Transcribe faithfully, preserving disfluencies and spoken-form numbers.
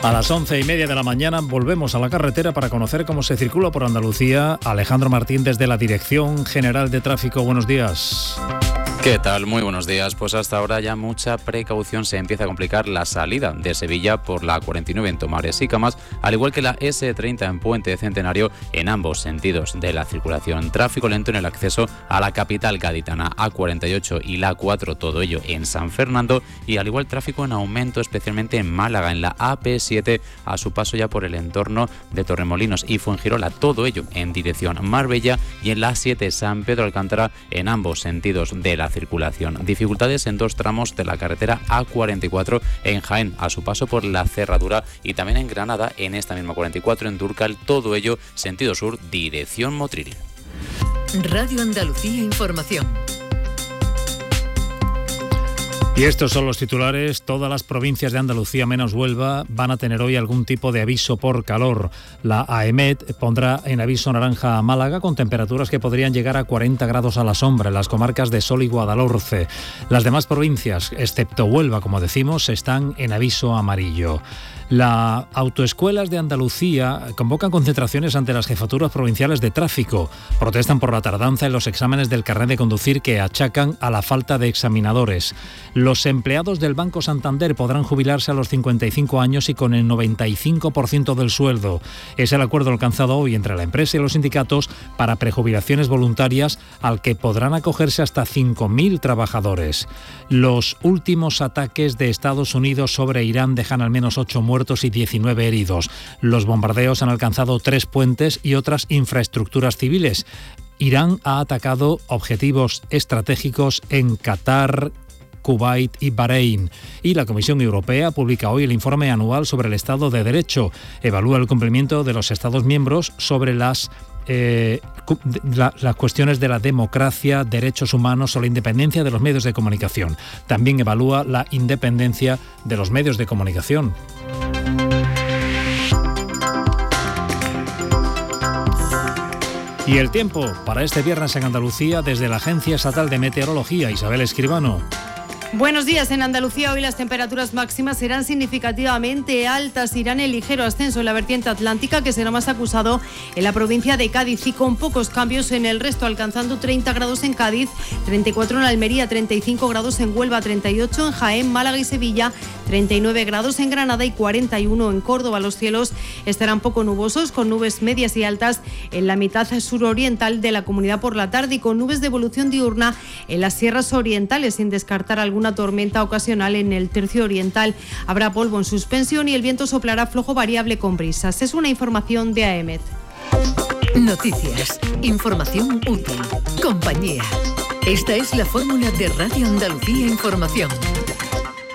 A las once y media de la mañana volvemos a la carretera para conocer cómo se circula por Andalucía. Alejandro Martín desde la Dirección General de Tráfico. Buenos días. ¿Qué tal? Muy buenos días. Pues hasta ahora ya mucha precaución. Se empieza a complicar la salida de Sevilla por la cuarenta y nueve en Tomares y Camas, al igual que la ese treinta en Puente Centenario en ambos sentidos de la circulación. Tráfico lento en el acceso a la capital gaditana, A cuarenta y ocho y la A cuatro, todo ello en San Fernando, y al igual tráfico en aumento especialmente en Málaga, en la A P siete a su paso ya por el entorno de Torremolinos y Fuengirola, todo ello en dirección Marbella, y en la A siete San Pedro Alcántara en ambos sentidos de la circulación. Dificultades en dos tramos de la carretera A cuarenta y cuatro en Jaén a su paso por la Cerradura, y también en Granada en esta misma cuarenta y cuatro en Durcal, todo ello sentido sur dirección Motril. Radio Andalucía Información. Y estos son los titulares. Todas las provincias de Andalucía menos Huelva van a tener hoy algún tipo de aviso por calor. La AEMET pondrá en aviso naranja a Málaga con temperaturas que podrían llegar a cuarenta grados a la sombra en las comarcas de Sol y Guadalhorce. Las demás provincias, excepto Huelva, como decimos, están en aviso amarillo. Las autoescuelas de Andalucía convocan concentraciones ante las jefaturas provinciales de tráfico. Protestan por la tardanza en los exámenes del carnet de conducir que achacan a la falta de examinadores. Los empleados del Banco Santander podrán jubilarse a los cincuenta y cinco años y con el noventa y cinco por ciento del sueldo. Es el acuerdo alcanzado hoy entre la empresa y los sindicatos para prejubilaciones voluntarias, al que podrán acogerse hasta cinco mil trabajadores. Los últimos ataques de Estados Unidos sobre Irán dejan al menos ocho muertos y diecinueve heridos. Los bombardeos han alcanzado tres puentes y otras infraestructuras civiles. Irán ha atacado objetivos estratégicos en Qatar, Kuwait y Bahrein. Y la Comisión Europea publica hoy el informe anual sobre el Estado de Derecho. Evalúa el cumplimiento de los Estados miembros sobre las Eh, la, las cuestiones de la democracia, derechos humanos o la independencia de los medios de comunicación. También evalúa la independencia de los medios de comunicación. Y el tiempo para este viernes en Andalucía desde la Agencia Estatal de Meteorología. Isabel Escribano. Buenos días. En Andalucía hoy las temperaturas máximas serán significativamente altas, irán en ligero ascenso en la vertiente atlántica, que será más acusado en la provincia de Cádiz, y con pocos cambios en el resto, alcanzando treinta grados en Cádiz, treinta y cuatro en Almería, treinta y cinco grados en Huelva, treinta y ocho en Jaén, Málaga y Sevilla, treinta y nueve grados en Granada y cuarenta y uno en Córdoba. Los cielos estarán poco nubosos, con nubes medias y altas en la mitad suroriental de la comunidad por la tarde y con nubes de evolución diurna en las sierras orientales, sin descartar algún una tormenta ocasional en el tercio oriental. Habrá polvo en suspensión y el viento soplará flojo variable con brisas. Es una información de AEMET. Noticias, información útil, compañía. Esta es la fórmula de Radio Andalucía Información.